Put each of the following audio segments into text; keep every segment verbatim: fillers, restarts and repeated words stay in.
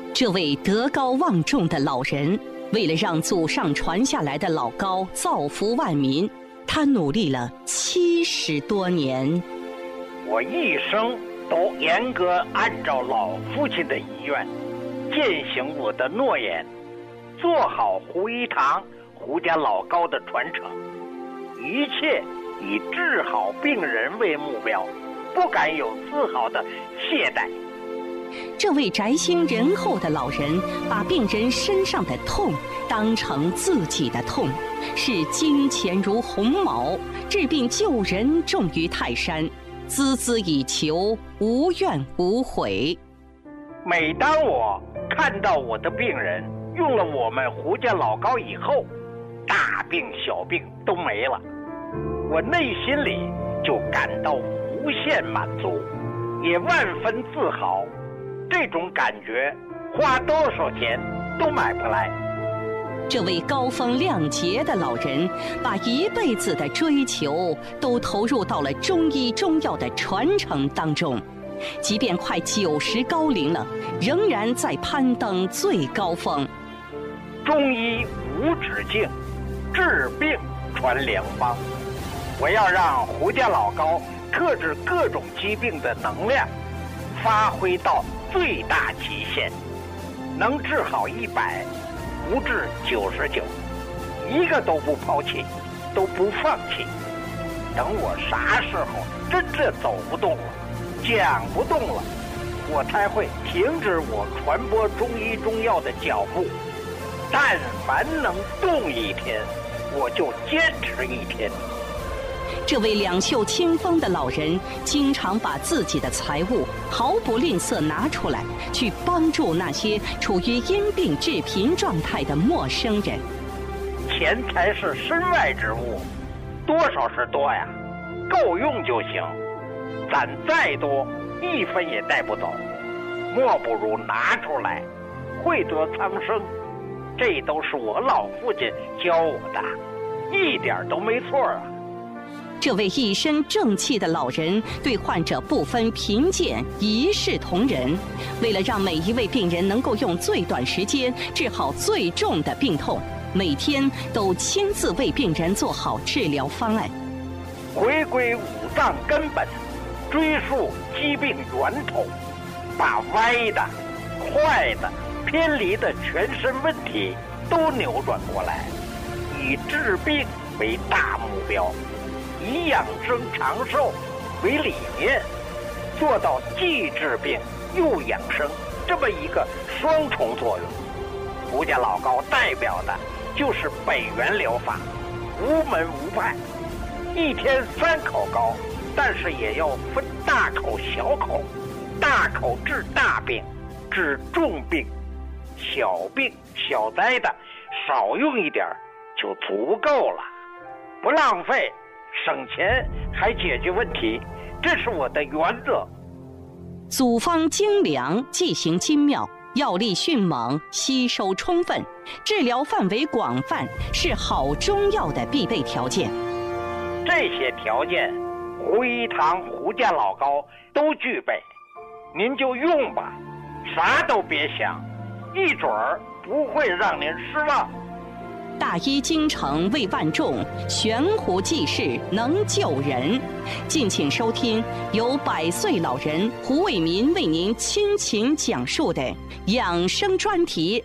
这位德高望重的老人，为了让祖上传下来的老高造福万民，他努力了七十多年。 我一生都严格按照老父亲的遗愿，践行我的诺言，做好胡一堂胡家老高的传承，一切以治好病人为目标，不敢有丝毫的懈怠。 这位宅心仁厚的老人，把病人身上的痛当成自己的痛，视金钱如鸿毛，治病救人重于泰山，孜孜以求，无怨无悔。 每当我看到我的病人用了我们胡家老高以后，大病小病都没了，我内心里就感到无限满足，也万分自豪。这种感觉花多少钱都买不来。 这位高风亮节的老人，把一辈子的追求都投入到了中医中药的传承当中，即便快九十高龄了，仍然在攀登最高峰。 中医无止境，治病传良方。我要让胡家老高克制各种疾病的能量发挥到最大极限，能治好一百，不治九十九，一个都不抛弃，都不放弃。等我啥时候真正走不动了，讲不动了，我才会停止我传播中医中药的脚步。但凡能动一天，我就坚持一天。 这位两袖清风的老人，经常把自己的财物毫不吝啬拿出来，去帮助那些处于因病致贫状态的陌生人。 钱财是身外之物，多少是多呀，够用就行。攒再多，一分也带不走，莫不如拿出来，惠得苍生。这都是我老父亲教我的，一点都没错啊。 这位一身正气的老人对患者不分贫贱，一视同仁。为了让每一位病人能够用最短时间治好最重的病痛，每天都亲自为病人做好治疗方案。 回归五脏根本，追溯疾病源头，把歪的、坏的、偏离的全身问题都扭转过来，以治病为大目标，以养生长寿为理念，做到既治病又养生这么一个双重作用。胡家老高代表的就是北元疗法，无门无派，一天三口高，但是也要分大口小口，大口治大病，治重病，小病小灾的少用一点就足够了，不浪费，省钱还解决问题，这是我的原则。 组方精良，剂型精妙，药力迅猛，吸收充分，治疗范围广泛，是好中药的必备条件。 这些条件，胡一堂胡家老高都具备，您就用吧，啥都别想，一准儿不会让您失望。 大医精诚为万众，悬壶济世能救人。敬请收听由百岁老人胡卫民为您亲情讲述的养生专题。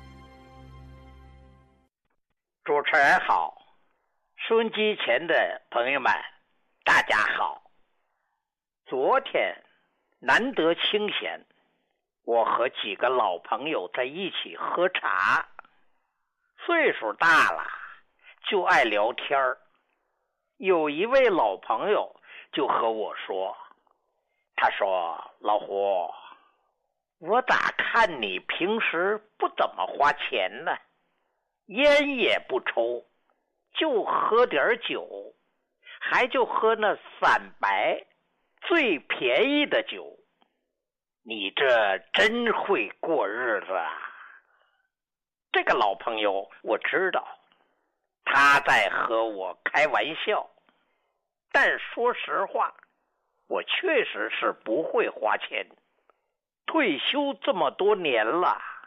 主持人好，收音机前的朋友们大家好。昨天难得清闲，我和几个老朋友在一起喝茶。岁数大了就爱聊天儿，有一位老朋友就和我说，他说，老胡，我咋看你平时不怎么花钱呢？烟也不抽，就喝点酒，还就喝那散白最便宜的酒，你这真会过日子啊。这个老朋友我知道他在和我开玩笑，但说实话，我确实是不会花钱，退休这么多年了，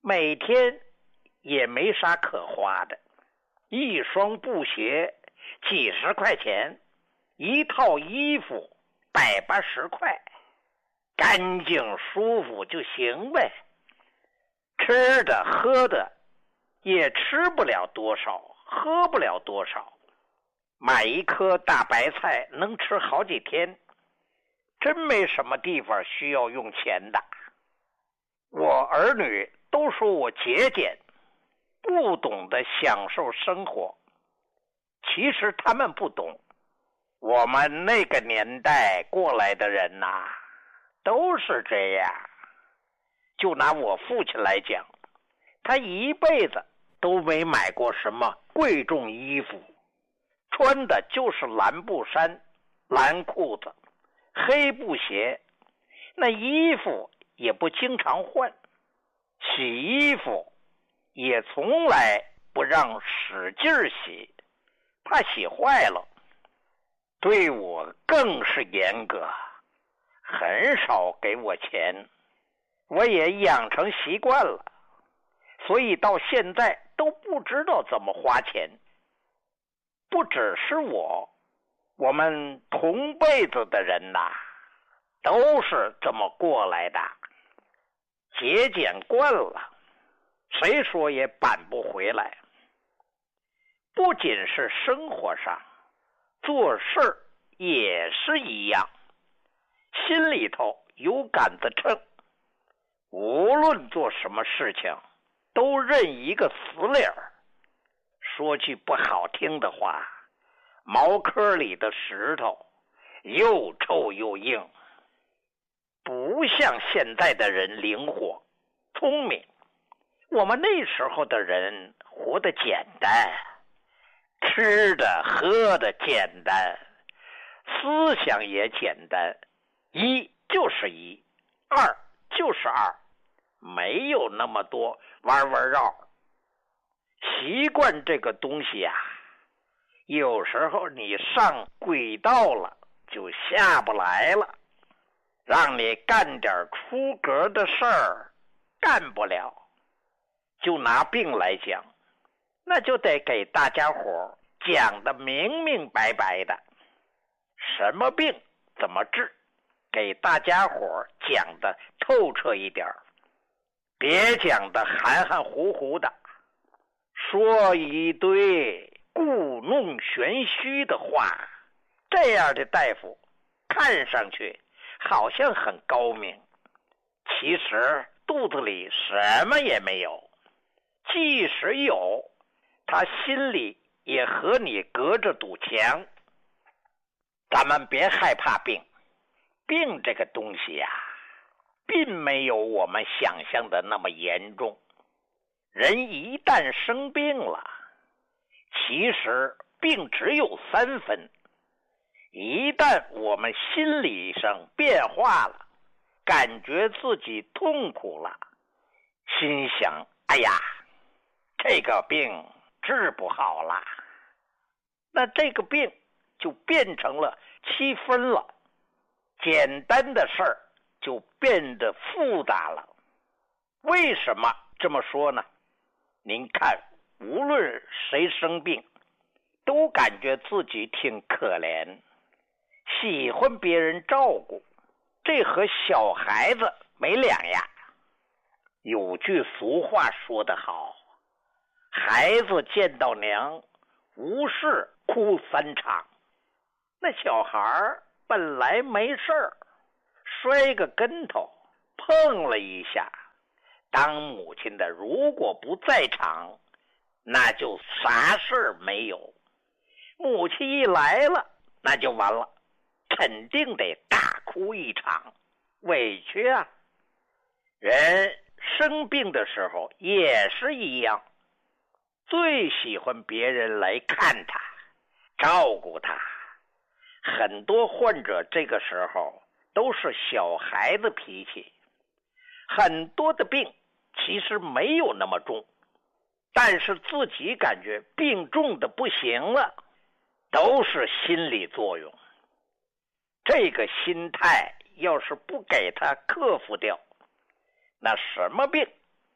每天也没啥可花的，一双布鞋几十块钱，一套衣服百八十块，干净舒服就行呗。吃的喝的也吃不了多少，喝不了多少，买一颗大白菜能吃好几天，真没什么地方需要用钱的。我儿女都说我节俭，不懂得享受生活。其实他们不懂，我们那个年代过来的人呐、啊，都是这样。就拿我父亲来讲，他一辈子都没买过什么贵重衣服，穿的就是蓝布衫、蓝裤子、黑布鞋，那衣服也不经常换，洗衣服也从来不让使劲洗，怕洗坏了。对我更是严格，很少给我钱，我也养成习惯了，所以到现在都不知道怎么花钱。不只是我，我们同辈子的人呐、啊，都是这么过来的，节俭惯了，谁说也扳不回来。不仅是生活上，做事也是一样，心里头有杆子秤，无论做什么事情都认一个死理儿。说句不好听的话，茅坑里的石头又臭又硬，不像现在的人灵活聪明。我们那时候的人活得简单，吃的喝的简单，思想也简单，一就是一，二就是二，没有那么多弯弯绕。习惯这个东西啊，有时候你上轨道了就下不来了，让你干点出格的事儿干不了。就拿病来讲，那就得给大家伙讲得明明白白的，什么病怎么治，给大家伙讲得透彻一点，别讲得含含糊糊的，说一堆故弄玄虚的话。这样的大夫看上去好像很高明，其实肚子里什么也没有，即使有，他心里也和你隔着堵墙。咱们别害怕病，病这个东西呀、啊，并没有我们想象的那么严重。人一旦生病了，其实病只有三分。一旦我们心理上变化了，感觉自己痛苦了，心想，哎呀，这个病治不好了，那这个病就变成了七分了，简单的事儿就变得复杂了。为什么这么说呢？您看，无论谁生病，都感觉自己挺可怜，喜欢别人照顾，这和小孩子没两样。有句俗话说得好，孩子见到娘，无事哭三场。那小孩本来没事儿，摔个跟头，碰了一下，当母亲的如果不在场，那就啥事儿没有。母亲一来了，那就完了，肯定得大哭一场，委屈啊。人生病的时候也是一样，最喜欢别人来看他，照顾他。很多患者这个时候都是小孩子脾气，很多的病其实没有那么重，但是自己感觉病重的不行了，都是心理作用。这个心态要是不给他克服掉，那什么病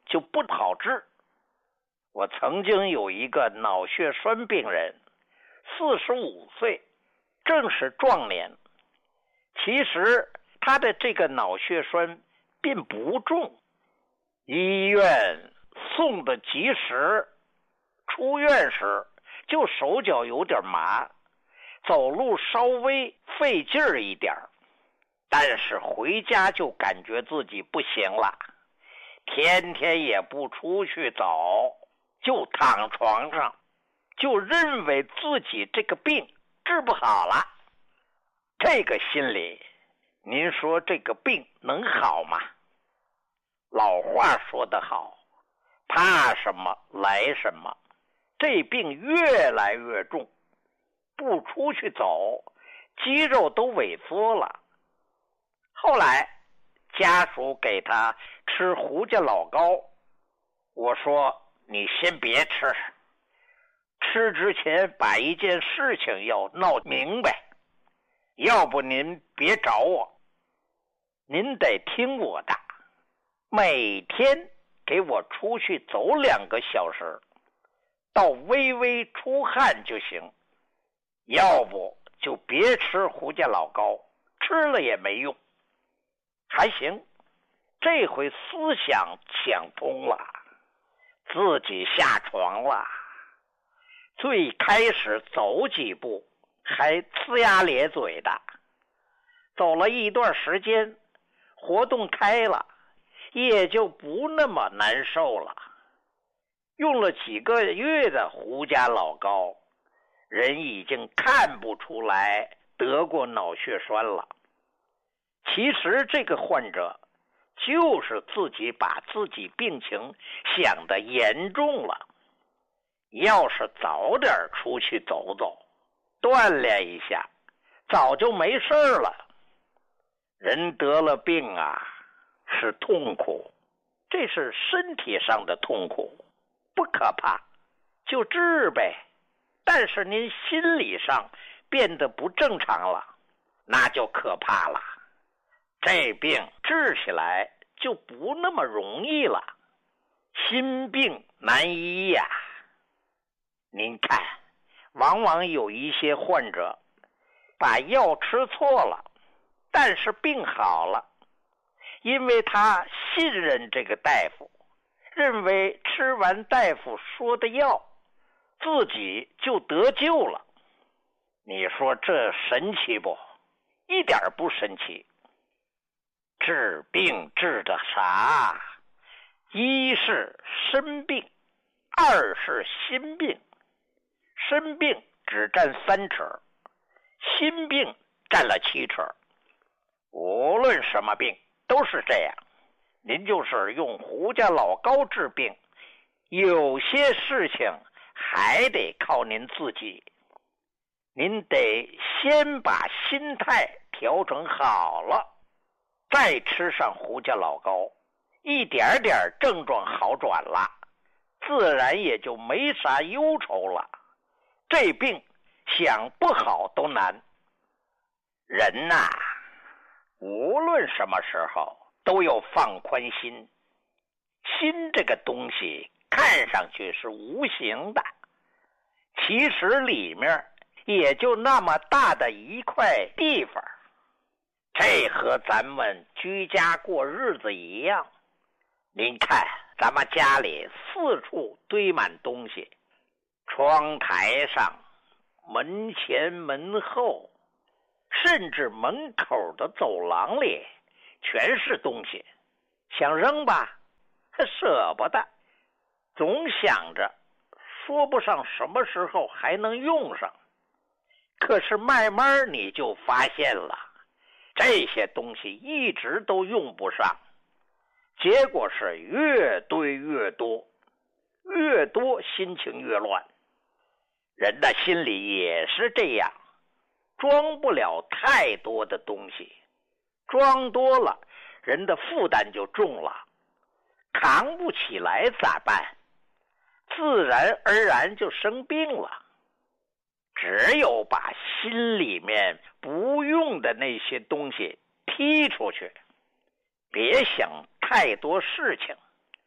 就不好治。我曾经有一个脑血栓病人，四十五岁，正是壮年。其实他的这个脑血栓并不重，医院送的及时，出院时就手脚有点麻，走路稍微费劲儿一点，但是回家就感觉自己不行了，天天也不出去走，就躺床上，就认为自己这个病治不好了。这个心理，您说这个病能好吗？老话说得好，怕什么来什么，这病越来越重，不出去走，肌肉都萎缩了。后来家属给他吃胡家老膏，我说你先别吃，吃之前把一件事情要闹明白，要不您别找我，您得听我的，每天给我出去走两个小时，到微微出汗就行，要不就别吃胡家老膏，吃了也没用。还行，这回思想想通了，自己下床了。最开始走几步还呲牙咧嘴的，走了一段时间，活动开了，也就不那么难受了。用了几个月的胡家老膏，人已经看不出来得过脑血栓了。其实这个患者就是自己把自己病情想得严重了，要是早点出去走走，锻炼一下，早就没事了。人得了病啊，是痛苦，这是身体上的痛苦，不可怕，就治呗。但是您心理上变得不正常了，那就可怕了。这病治起来就不那么容易了，心病难医呀。您看，往往有一些患者把药吃错了，但是病好了，因为他信任这个大夫，认为吃完大夫说的药，自己就得救了。你说这神奇不？一点不神奇。治病治的啥？一是身病，二是心病。身病只占三尺，心病占了七尺。无论什么病都是这样，您就是用胡家老膏治病，有些事情还得靠您自己。您得先把心态调整好了，再吃上胡家老膏，一点点症状好转了，自然也就没啥忧愁了。这病想不好都难。人呐、啊，无论什么时候都要放宽心。心这个东西看上去是无形的，其实里面也就那么大的一块地方。这和咱们居家过日子一样。您看咱们家里四处堆满东西，窗台上、门前门后，甚至门口的走廊里全是东西，想扔吧舍不得，总想着说不上什么时候还能用上。可是慢慢你就发现了，这些东西一直都用不上，结果是越堆越多，越多心情越乱。人的心里也是这样，装不了太多的东西，装多了人的负担就重了，扛不起来咋办？自然而然就生病了。只有把心里面不用的那些东西踢出去，别想太多事情，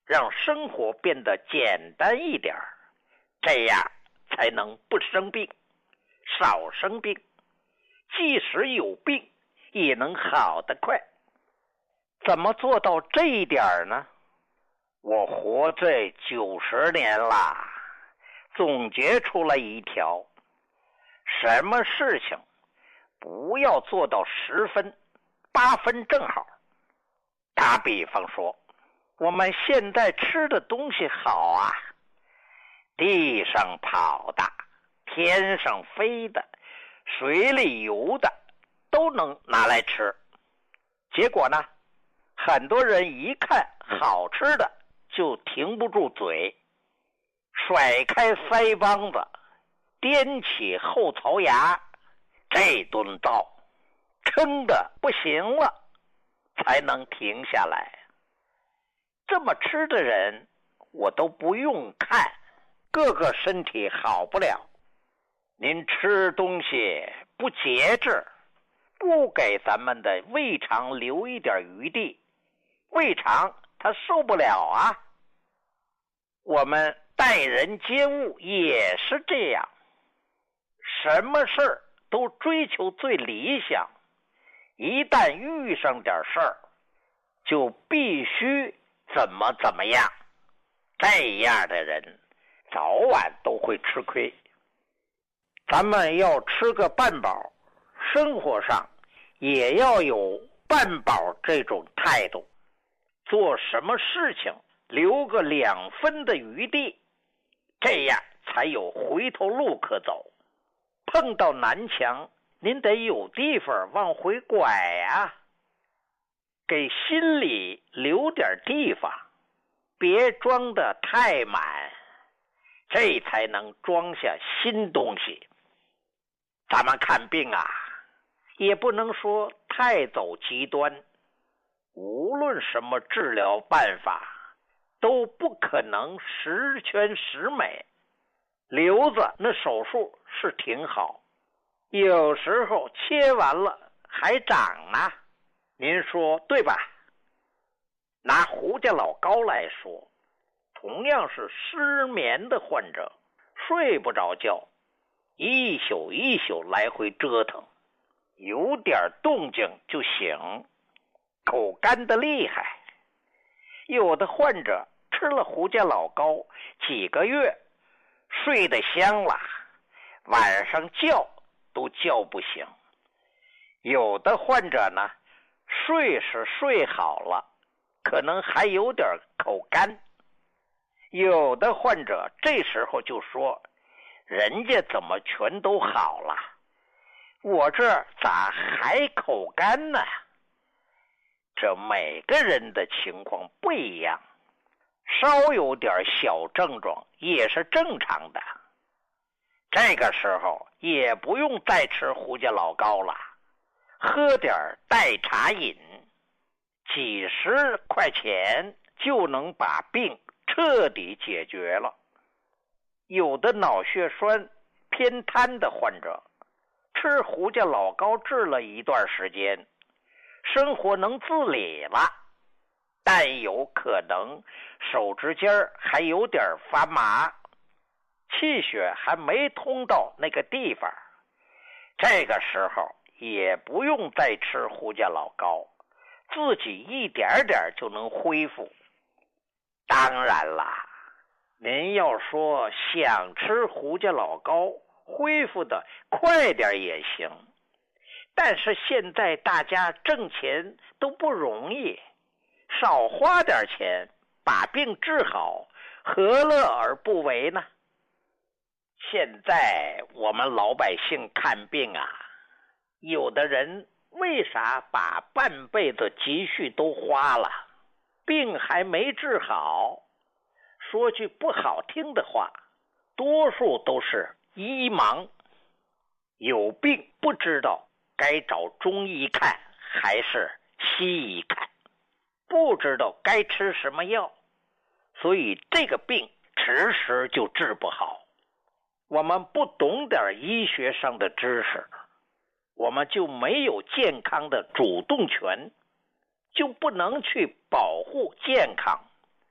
让生活变得简单一点，这样才能不生病，少生病，即使有病也能好得快。怎么做到这一点呢？我活这九十年啦，总结出来一条：什么事情不要做到十分，八分正好。打比方说，我们现在吃的东西好啊，地上跑的，天上飞的，水里游的，都能拿来吃。结果呢，很多人一看好吃的就停不住嘴，甩开腮帮子，掂起后槽牙，这顿造撑得不行了才能停下来。这么吃的人我都不用看，个个身体好不了。您吃东西不节制，不给咱们的胃肠留一点余地，胃肠它受不了啊。我们待人接物也是这样，什么事儿都追求最理想，一旦遇上点事儿就必须怎么怎么样，这样的人早晚都会吃亏。咱们要吃个半饱，生活上也要有半饱这种态度，做什么事情留个两分的余地，这样才有回头路可走。碰到南墙，您得有地方往回拐啊，给心里留点地方，别装得太满，这才能装下新东西。咱们看病啊，也不能说太走极端，无论什么治疗办法都不可能十全十美。瘤子那手术是挺好，有时候切完了还长呢，您说对吧？拿胡家老高来说，同样是失眠的患者，睡不着觉，一宿一宿来回折腾，有点动静就醒，口干的厉害。有的患者吃了胡家老高几个月，睡得香了，晚上觉都叫不醒。有的患者呢，睡是睡好了，可能还有点口干。有的患者这时候就说，人家怎么全都好了，我这咋还口干呢？这每个人的情况不一样，稍有点小症状也是正常的。这个时候也不用再吃胡家老高了，喝点代茶饮，几十块钱就能把病彻底解决了。有的脑血栓偏瘫的患者，吃胡家老高治了一段时间，生活能自理了，但有可能手指尖还有点发麻，气血还没通到那个地方。这个时候也不用再吃胡家老高，自己一点点就能恢复。当然啦，您要说想吃胡家老高恢复的快点也行，但是现在大家挣钱都不容易，少花点钱把病治好，何乐而不为呢？现在我们老百姓看病啊，有的人为啥把半辈子积蓄都花了，病还没治好？说句不好听的话，多数都是医盲，有病不知道该找中医看还是西医看，不知道该吃什么药，所以这个病迟迟就治不好。我们不懂点医学上的知识，我们就没有健康的主动权，就不能去保护健康，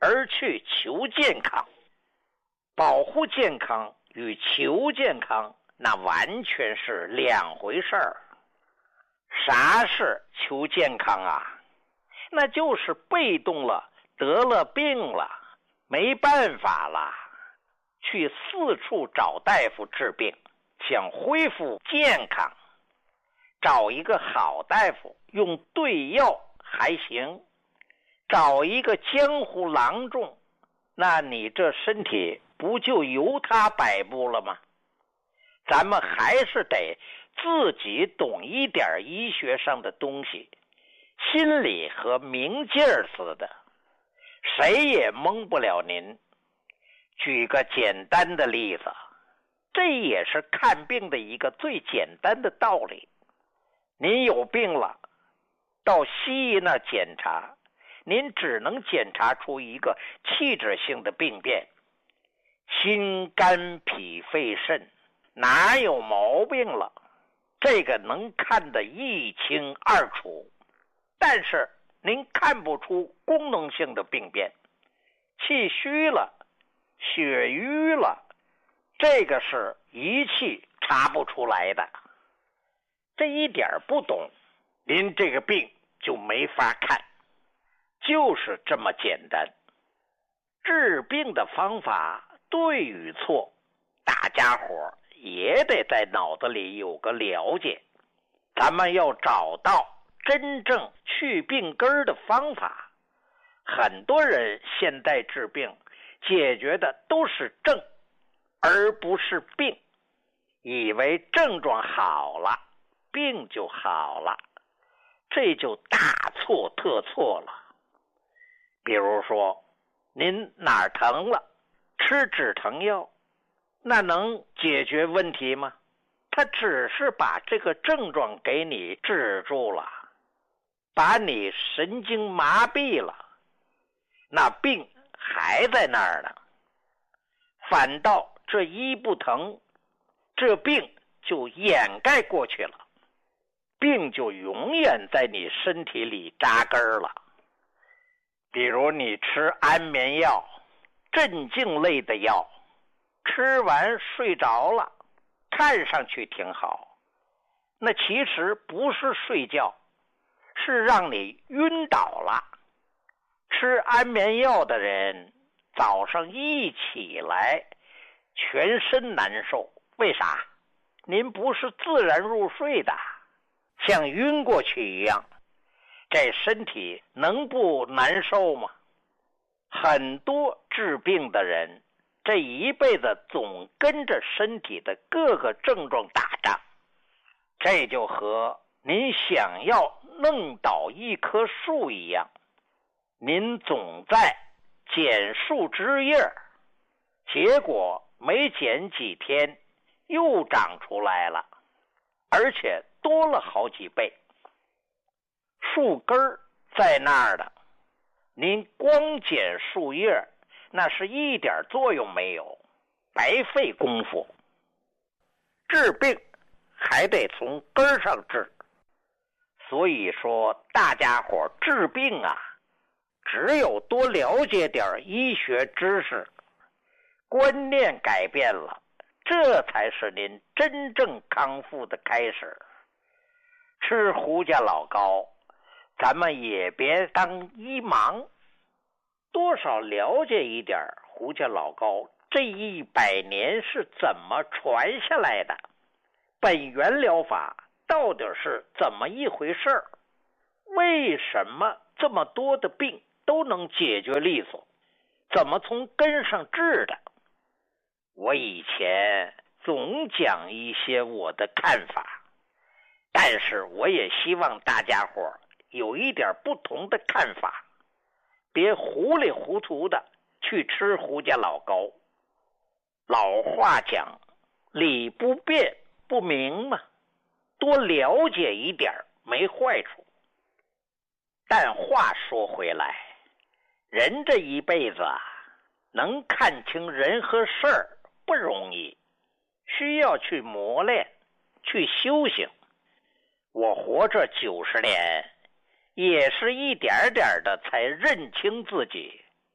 而去求健康。保护健康与求健康那完全是两回事儿。啥是求健康啊？那就是被动了，得了病了，没办法了，去四处找大夫治病，想恢复健康，找一个好大夫，用对药还行，找一个江湖郎中，那你这身体不就由他摆布了吗？咱们还是得自己懂一点医学上的东西，心里和明镜似的，谁也蒙不了您。举个简单的例子，这也是看病的一个最简单的道理。您有病了，到西医那儿检查，您只能检查出一个器质性的病变，心肝脾肺肾哪有毛病了，这个能看得一清二楚。但是您看不出功能性的病变，气虚了，血瘀了，这个是仪器查不出来的。这一点不懂，您这个病就没法看，就是这么简单。治病的方法对与错，大家伙也得在脑子里有个了解。咱们要找到真正去病根儿的方法。很多人现在治病解决的都是症，而不是病，以为症状好了，病就好了，这就大错特错了。比如说，您哪儿疼了，吃止疼药，那能解决问题吗？它只是把这个症状给你治住了，把你神经麻痹了，那病还在那儿呢。反倒这医不疼，这病就掩盖过去了，病就永远在你身体里扎根了。比如你吃安眠药，镇静类的药，吃完睡着了，看上去挺好，那其实不是睡觉，是让你晕倒了。吃安眠药的人早上一起来全身难受，为啥？您不是自然入睡的，像晕过去一样，这身体能不难受吗？很多治病的人这一辈子总跟着身体的各个症状打仗，这就和您想要弄倒一棵树一样，您总在剪树枝叶，结果没剪几天又长出来了，而且多了好几倍。树根在那儿的，您光剪树叶，那是一点作用没有，白费功夫。治病还得从根上治，所以说大家伙治病啊，只有多了解点医学知识，观念改变了，这才是您真正康复的开始。吃胡家老膏，咱们也别当医盲，多少了解一点胡家老膏这一百年是怎么传下来的，本源疗法到底是怎么一回事儿，为什么这么多的病都能解决利索，怎么从根上治的。我以前总讲一些我的看法，但是我也希望大家伙有一点不同的看法，别糊里糊涂的去吃胡家老膏。老话讲，理不辩不明嘛，多了解一点没坏处。但话说回来，人这一辈子啊，能看清人和事儿不容易，需要去磨练，去修行。我活这九十年，也是一点点的才认清自己，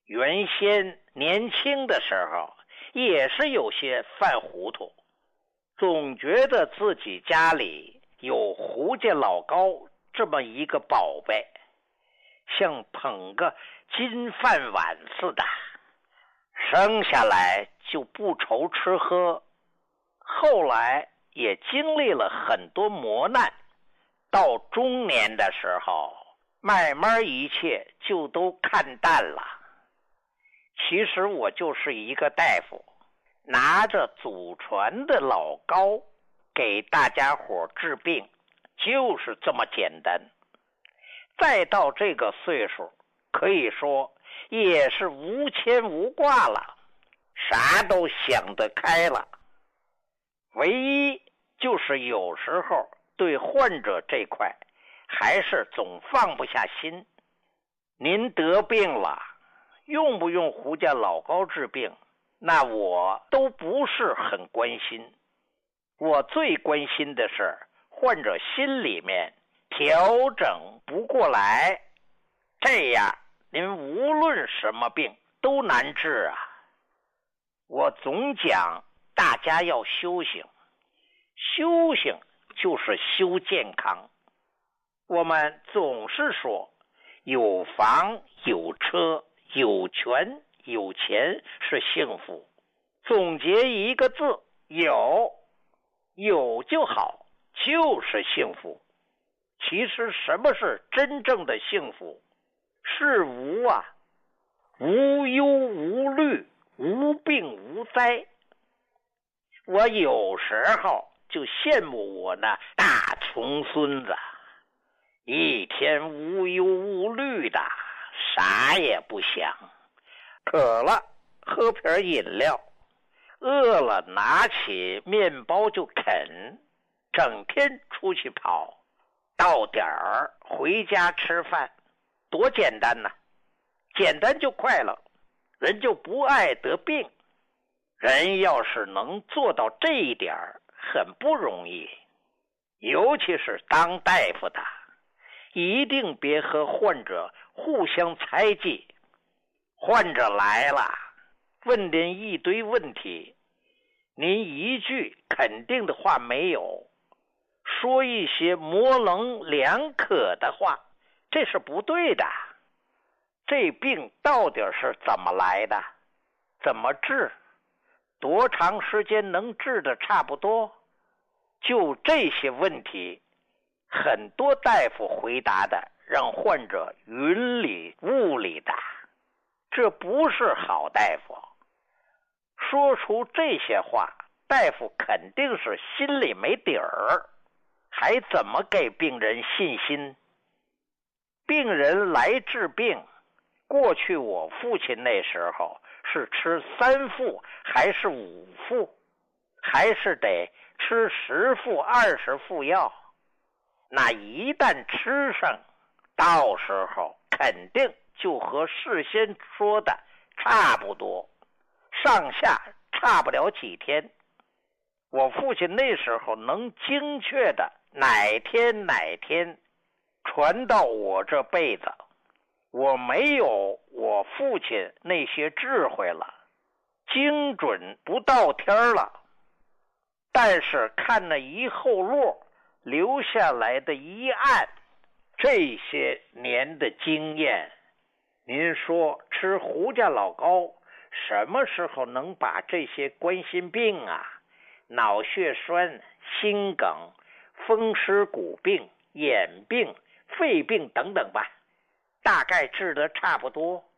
原先年轻的时候也是有些犯糊涂，总觉得自己家里有胡家老高这么一个宝贝，像捧个金饭碗似的，生下来就不愁吃喝。后来也经历了很多磨难，到中年的时候，慢慢一切就都看淡了。其实我就是一个大夫，拿着祖传的老膏给大家伙治病，就是这么简单。再到这个岁数，可以说也是无牵无挂了，啥都想得开了。唯一就是有时候对患者这块还是总放不下心。您得病了，用不用胡家老膏治病，那我都不是很关心。我最关心的是患者心里面调整不过来，这样您无论什么病都难治啊。我总讲大家要修行，修行就是修健康。我们总是说有房有车有权有钱是幸福，总结一个字，有。有就好，就是幸福。其实什么是真正的幸福？是无啊，无忧无虑，无病无灾。我有时候就羡慕我那大重孙子，一天无忧无虑的，啥也不想，渴了喝瓶饮料，饿了拿起面包就啃，整天出去跑，到点儿回家吃饭，多简单呐！简单就快乐，人就不爱得病。人要是能做到这一点，很不容易。尤其是当大夫的，一定别和患者互相猜忌。患者来了，问您一堆问题，您一句肯定的话没有，说一些模棱两可的话，这是不对的。这病到底是怎么来的？怎么治？多长时间能治得差不多？就这些问题，很多大夫回答的让患者云里雾里的，这不是好大夫。说出这些话，大夫肯定是心里没底儿，还怎么给病人信心？病人来治病，过去我父亲那时候是吃三副还是五副，还是得吃十副二十副药？那一旦吃上，到时候肯定就和事先说的差不多，上下差不了几天。我父亲那时候能精确的哪天哪天传到我这辈子，我没有我父亲那些智慧了，精准不到天了。但是看那一后落留下来的一案，这些年的经验，您说吃胡家老膏什么时候能把这些冠心病啊、脑血栓、心梗、风湿骨病、眼病、肺病等等吧，大概治得差不多？